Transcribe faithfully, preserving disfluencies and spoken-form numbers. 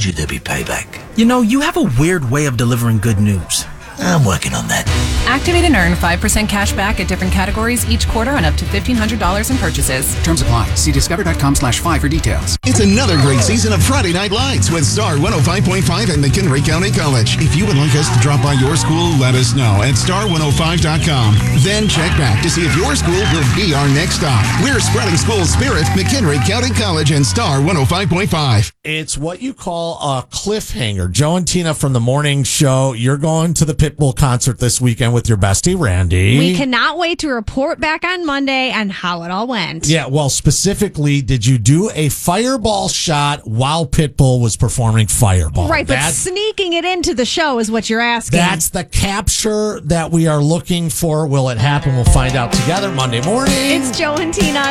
you there'd be payback. You know, you have a weird way of delivering good news. I'm working on that. Activate and earn five percent cash back at different categories each quarter on up to fifteen hundred dollars in purchases. Terms apply. See discover.com slash five for details. It's another great season of Friday Night Lights with Star one oh five point five and McHenry County College. If you would like us to drop by your school, let us know at star one oh five dot com. Then check back to see if your school will be our next stop. We're spreading school spirit, McHenry County College and Star one oh five point five. It's what you call a cliffhanger. Joe and Tina from the morning show. You're going to the Pitbull concert this weekend with your bestie, Randy. We cannot wait to report back on Monday on how it all went. Yeah, well, specifically, did you do a fireball shot while Pitbull was performing Fireball? Right, but That's, sneaking it into the show is what you're asking. that's the capture that we are looking for. Will it happen? We'll find out together Monday morning. It's Joe and Tina.